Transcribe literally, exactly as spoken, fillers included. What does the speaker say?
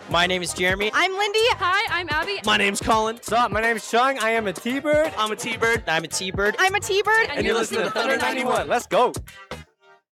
My name is Jeremy. I'm Lindy. Hi, I'm Abby. My name's Colin. What's up? My name's Chung. I am a T-Bird. I'm a T-Bird. I'm a T-Bird. I'm a T-Bird. And, And you're listening to Thunder ninety-one. Let's go.